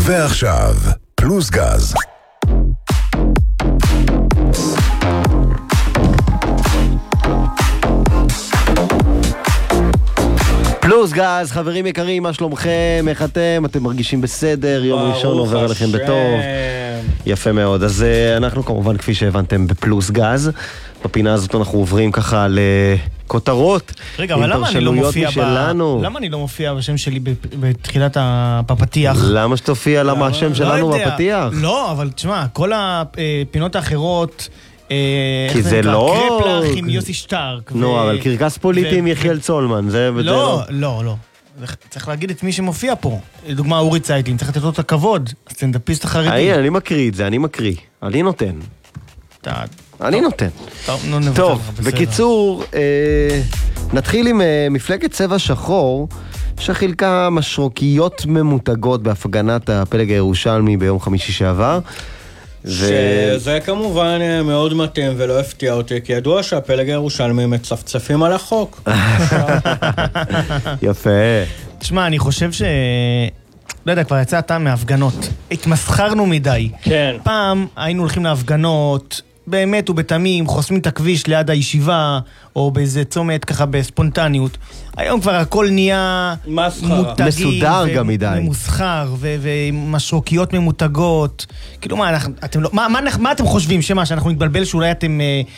ועכשיו, פלוס גז. פלוס גז, חברים יקרים, מה שלומכם? איך אתם? אתם מרגישים בסדר? יום ראשון עובר עליכם בטוב. יפה מאוד. אז אנחנו כמובן, כפי שהבנתם, בפלוס גז. בפינה הזאת אנחנו עוברים ככה לכותרות. רגע, אבל למה אני לא מופיע בשם שלי בתחילת הפתיח? למה שתופיע? למה השם שלנו בפתיח? לא, אבל תשמע, כל הפינות האחרות... כי זה לא... קרפלח עם יוסי שטרק. נו, אבל קרקס פוליטי עם יחיאל צולמן. לא. צריך להגיד את מי שמופיע פה. לדוגמה, אורי צייטלין, צריך לתת לו את הכבוד. הסטנדאפיסט החרדי. אני מקריא את זה, אני מקריא. אני נותן. אני נותן. טוב, בקיצור, נתחיל עם מפלגת צבע שחור, שחילקה משרוקיות ממותגות בהפגנת הפלג הירושלמי ביום חמישי שעבר. שזה כמובן מאוד מתאים ולא הפתיע אותי, כי ידוע שהפלג הירושלמי מצפצפים על החוק. יפה. תשמע, אני חושב לא יודע, כבר יצא אתה מהפגנות. התמסחרנו מדי. כן. פעם היינו הולכים להפגנות, באמת ובתמים, חוסמים את הכביש ליד הישיבה, או באיזה צומת ככה בספונטניות. היום כבר הכל נהיה מותגי, מסודר גם מדי. ממוסחר, ומשרוקיות ממותגות. כאילו מה אתם חושבים? שאנחנו נתבלבל שאולי אתם